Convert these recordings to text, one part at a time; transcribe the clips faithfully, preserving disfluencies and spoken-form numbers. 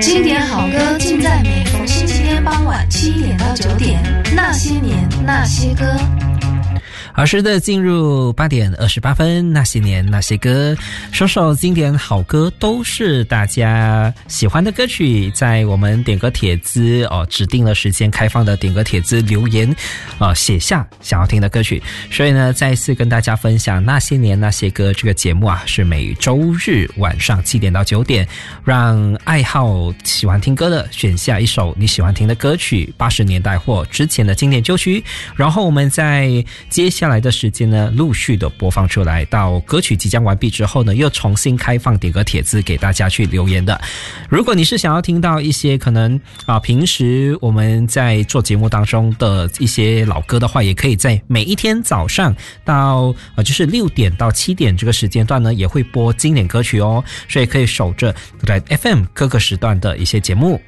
经典好歌尽在每逢星期天傍晚七点到九点，那些年那些歌。 好，是的，进入八点二十八分，那些年那些歌，首首经典好歌都是大家喜欢的歌曲，在我们点歌帖子哦，指定了时间开放的点歌帖子留言呃，写下想要听的歌曲。所以呢，再一次跟大家分享那些年那些歌这个节目啊，是每周日晚上七点到九点，让爱好喜欢听歌的选下一首你喜欢听的歌曲，八十年代或之前的经典旧曲，然后我们在接下来的时间呢，陆续的播放出来，到歌曲即将完毕之后呢，又重新开放点歌帖子给大家去留言的。如果你是想要听到一些可能啊平时我们在做节目当中的一些老歌的话，也可以在每一天早上到呃就是六点到七点这个时间段呢，也会播经典歌曲哦，所以可以守着在 F M 各个时段的一些节目。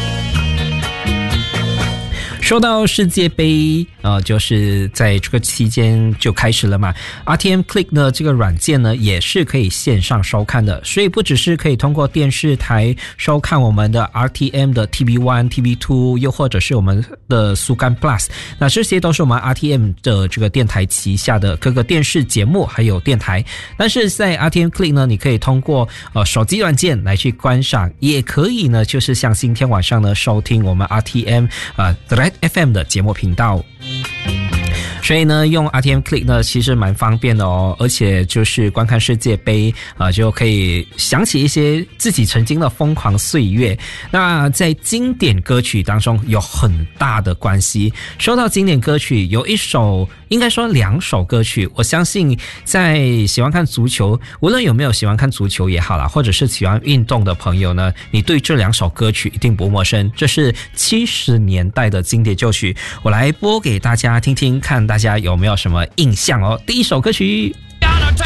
说到世界杯，呃，就是在这个期间就开始了嘛。R T M Click 呢，这个软件呢，也是可以线上收看的，所以不只是可以通过电视台收看我们的 R T M 的 T V 一、T V 二，又或者是我们的苏干 Plus， 那这些都是我们 R T M 的这个电台旗下的各个电视节目还有电台。但是在 R T M Click 呢，你可以通过呃手机软件来去观赏，也可以呢，就是像今天晚上呢收听我们 R T M 呃 F M 的节目频道。所以呢，用 R T M Click 呢，其实蛮方便的哦，而且就是观看世界杯，呃，就可以想起一些自己曾经的疯狂岁月。那在经典歌曲当中有很大的关系。说到经典歌曲，有一首，应该说两首歌曲，我相信在喜欢看足球，无论有没有喜欢看足球也好啦，或者是喜欢运动的朋友呢，你对这两首歌曲一定不陌生。这是七十年代的经典旧曲，我来播给大家听听看，大家有没有什么印象哦？第一首歌曲。